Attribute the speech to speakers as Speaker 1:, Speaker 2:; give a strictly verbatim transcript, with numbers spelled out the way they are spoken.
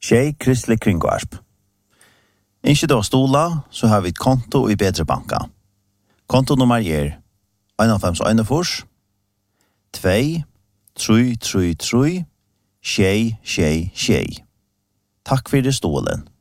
Speaker 1: Tjej Kristelig Kringvarp. Ikke da stola, så har vi et konto i Bedre Banka. Kontonummer er en fem en fors, två, tre, tre, tre, tjej, tjej, tjej. Takk for det stolen.